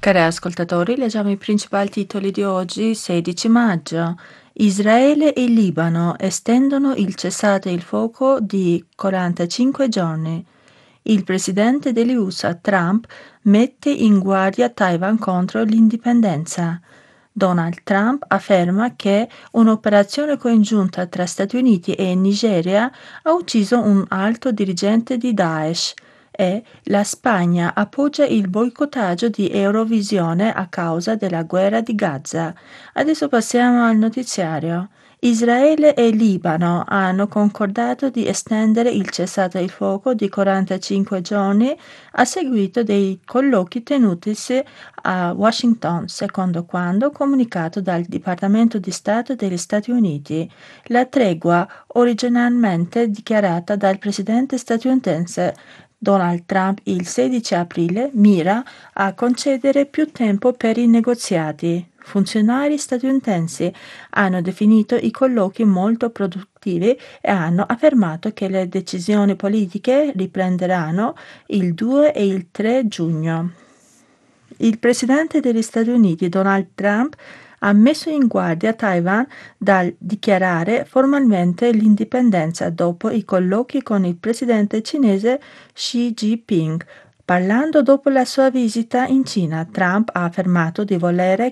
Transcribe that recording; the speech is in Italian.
Cari ascoltatori, leggiamo i principali titoli di oggi, 16 maggio. Israele e Libano estendono il cessate il fuoco di 45 giorni. Il presidente degli USA, Trump, mette in guardia Taiwan contro l'indipendenza. Donald Trump afferma che un'operazione congiunta tra Stati Uniti e Nigeria ha ucciso un alto dirigente di Daesh e la Spagna appoggia il boicottaggio di Eurovisione a causa della guerra di Gaza. Adesso passiamo al notiziario. Israele e Libano hanno concordato di estendere il cessate il fuoco di 45 giorni a seguito dei colloqui tenutisi a Washington, secondo quanto comunicato dal Dipartimento di Stato degli Stati Uniti. La tregua, originalmente dichiarata dal presidente statunitense Donald Trump il 16 aprile, mira a concedere più tempo per i negoziati. Funzionari statunitensi hanno definito i colloqui molto produttivi e hanno affermato che le decisioni politiche riprenderanno il 2 e il 3 giugno. Il presidente degli Stati Uniti, Donald Trump, ha messo in guardia Taiwan dal dichiarare formalmente l'indipendenza dopo i colloqui con il presidente cinese Xi Jinping. Parlando dopo la sua visita in Cina, Trump ha affermato di volere